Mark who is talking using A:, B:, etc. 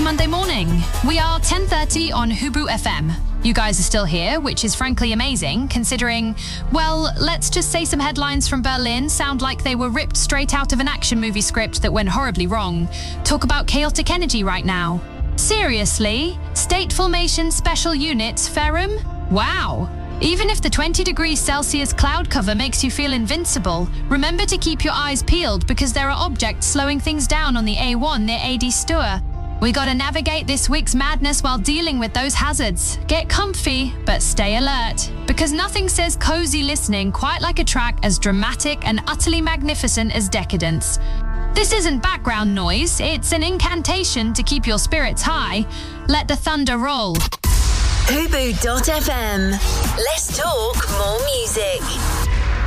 A: Monday morning. We are 10:30 on Hubu FM. You guys are still here, which is frankly amazing, considering, well, let's just say some headlines from Berlin sound like they were ripped straight out of an action movie script that went horribly wrong. Talk about chaotic energy right now. Seriously? State Formation Special Units, Ferrum? Wow. Even if the 20 degrees Celsius cloud cover makes you feel invincible, remember to keep your eyes peeled because there are objects slowing things down on the A1 near AD Stur. We gotta navigate this week's madness while dealing with those hazards. Get comfy, but stay alert. Because nothing says cozy listening quite like a track as dramatic and utterly magnificent as Decadence. This isn't background noise, it's an incantation to keep your spirits high. Let the thunder roll.
B: Hubu.fm. Let's talk more music.